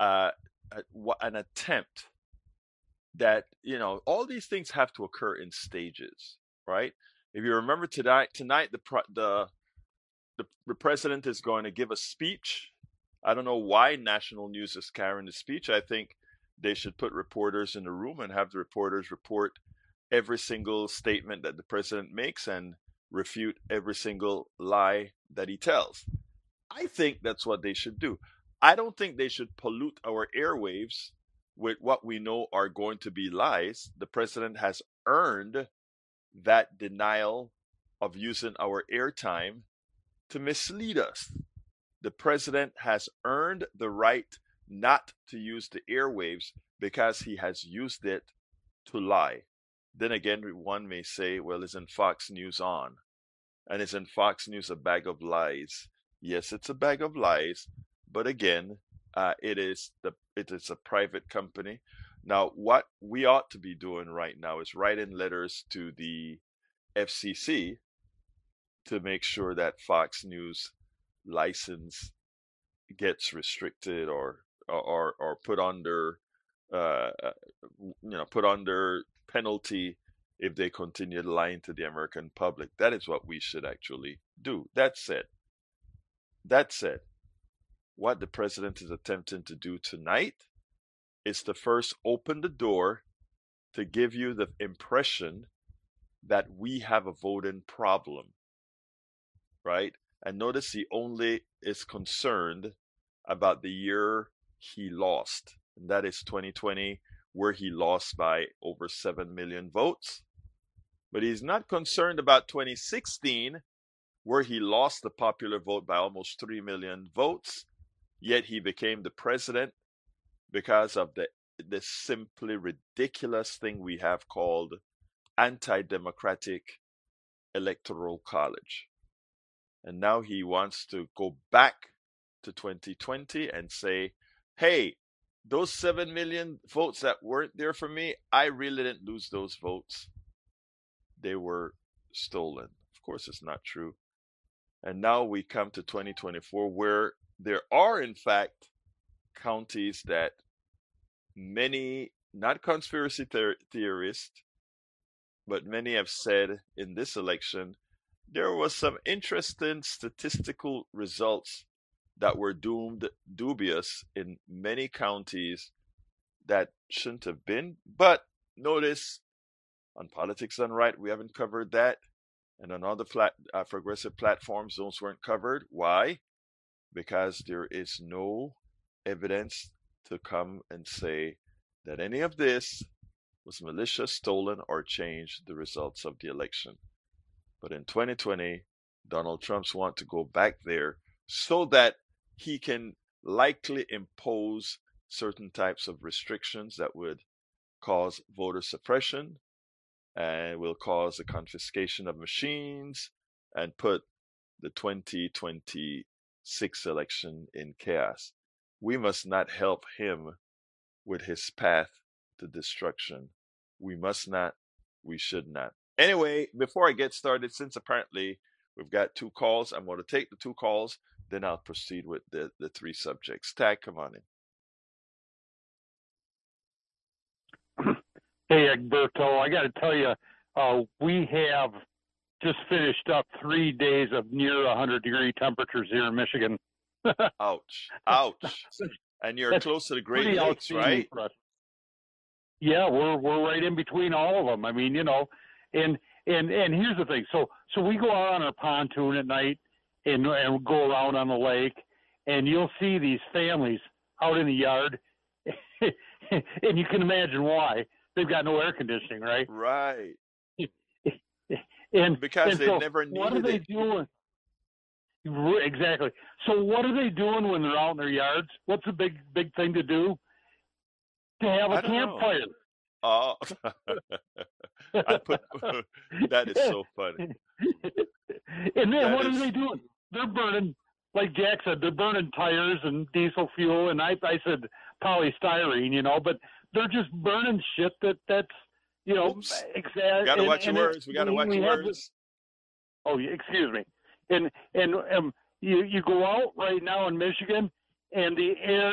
an attempt that, all these things have to occur in stages, right? If you remember tonight the president is going to give a speech. I don't know why national news is carrying the speech. I think they should put reporters in the room and have the reporters report every single statement that the president makes and refute every single lie that he tells. I think that's what they should do. I don't think they should pollute our airwaves with what we know are going to be lies. The president has earned that denial of using our airtime to mislead us. The president has earned the right not to use the airwaves because he has used it to lie. Then again, one may say, well, isn't Fox News on? And isn't Fox News a bag of lies? Yes, it's a bag of lies, but again, it is a private company. Now, what we ought to be doing right now is writing letters to the FCC to make sure that Fox News license gets restricted or put under put under penalty if they continue lying to the American public. That is what we should actually do. That said, what the president is attempting to do tonight is to first open the door to give you the impression that we have a voting problem, right? And notice he only is concerned about the year he lost, and that is 2020, where he lost by over 7 million votes. But he's not concerned about 2016, where he lost the popular vote by almost 3 million votes, yet he became the president because of the simply ridiculous thing we have called anti-democratic electoral college. And now he wants to go back to 2020 and say, hey, those 7 million votes that weren't there for me, I really didn't lose those votes. They were stolen. Of course, it's not true. And now we come to 2024, where there are, in fact, counties that many, not conspiracy theorists, but many have said in this election, there was some interesting statistical results that were dubious in many counties that shouldn't have been. But notice, on Politics Done Right, we haven't covered that. And on other progressive platforms, those weren't covered. Why? Because there is no evidence to come and say that any of this was malicious, stolen, or changed the results of the election. But in 2020, Donald Trump's want to go back there so that he can likely impose certain types of restrictions that would cause voter suppression and will cause the confiscation of machines and put the 2026 election in chaos. We must not help him with his path to destruction. We must not. We should not. Anyway, before I get started, since apparently we've got 2 calls, I'm going to take the 2 calls, then I'll proceed with the 3 subjects. Tag, come on in. Hey, Egberto, I got to tell you, we have just finished up 3 days of near 100-degree temperatures here in Michigan. Ouch. And you're close to the Great Lakes, right? Yeah, we're right in between all of them. I mean, and here's the thing. So we go out on our pontoon at night and go around on the lake, and you'll see these families out in the yard, and you can imagine why. They've got no air conditioning, right? Right. and because they so never needed it. What are they doing? Exactly. So what are they doing when they're out in their yards? What's the big thing to do? To have a campfire. Oh, that is so funny. And then what are they doing? They're burning, like Jack said, they're burning tires and diesel fuel, and I said polystyrene, but they're just burning shit that's, exactly. We got to watch your words. We got to watch your words. Oh, excuse me. And you go out right now in Michigan, and the air